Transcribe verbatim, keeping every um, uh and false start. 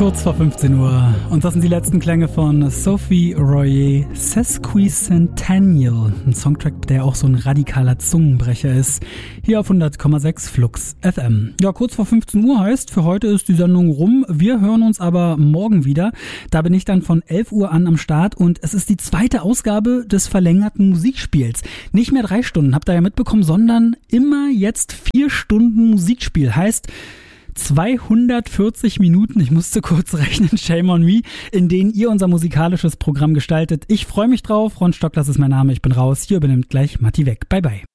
Kurz vor fünfzehn Uhr. Und das sind die letzten Klänge von Sophie Royer, Sesquicentennial. Ein Songtrack, der auch so ein radikaler Zungenbrecher ist. Hier auf hundert Komma sechs Flux F M. Ja, kurz vor fünfzehn Uhr heißt, für heute ist die Sendung rum. Wir hören uns aber morgen wieder. Da bin ich dann von elf Uhr an am Start und es ist die zweite Ausgabe des verlängerten Musikspiels. Nicht mehr drei Stunden, habt ihr ja mitbekommen, sondern immer jetzt vier Stunden Musikspiel. Heißt, zweihundertvierzig Minuten, ich musste kurz rechnen, shame on me, in denen ihr unser musikalisches Programm gestaltet. Ich freue mich drauf. Ron Stock, das ist mein Name, ich bin raus. Hier übernimmt gleich Matti weg. Bye bye.